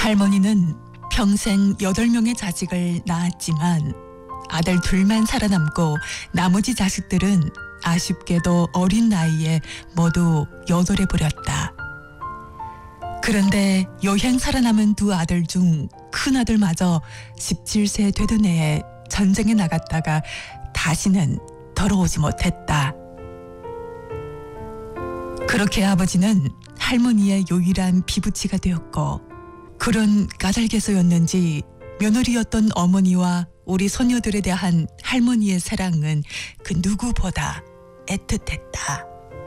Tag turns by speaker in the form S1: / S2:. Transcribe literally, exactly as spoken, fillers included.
S1: 할머니는 평생 여덟 명의 자식을 낳았지만 아들 둘만 살아남고 나머지 자식들은 아쉽게도 어린 나이에 모두 여돌해 버렸다. 그런데 여행 살아남은 두 아들 중 큰아들마저 십칠 세 되던 해에 전쟁에 나갔다가 다시는 돌아오지 못했다. 그렇게 아버지는 할머니의 유일한 피부치가 되었고, 그런 까닭에서였는지 며느리였던 어머니와 우리 소녀들에 대한 할머니의 사랑은 그 누구보다 애틋했다.